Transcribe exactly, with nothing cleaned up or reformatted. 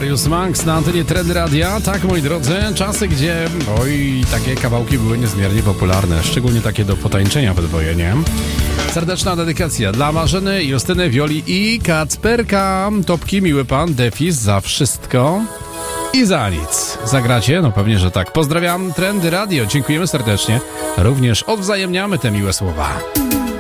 Darius Manx na antenie Trendy Radia. Tak, moi drodzy, czasy, gdzie oj, takie kawałki były niezmiernie popularne, szczególnie takie do potańczenia we dwoje, nie? Serdeczna dedykacja dla Marzeny, Justyny, Wioli i Kacperka. Topki, miły pan, Defis za wszystko i za nic. Zagracie? No pewnie, że tak. Pozdrawiam Trendy Radio, dziękujemy serdecznie. Również odwzajemniamy te miłe słowa.